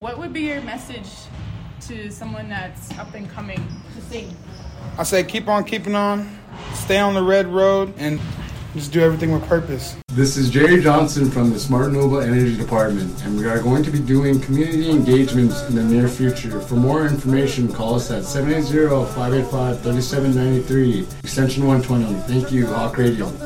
What would be your message to someone that's up and coming to sing? I say keep on keeping on, stay on the red road, and just do everything with purpose. This is Jerry Johnson from the Smart Noble Energy Department, and we are going to be doing community engagements in the near future. For more information, call us at 780-585-3793, extension 120. Thank you, Hawk Radio.